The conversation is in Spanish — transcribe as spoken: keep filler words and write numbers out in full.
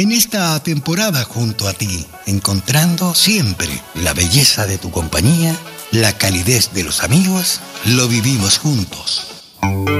en esta temporada junto a ti, encontrando siempre la belleza de tu compañía, la calidez de los amigos. Lo vivimos juntos.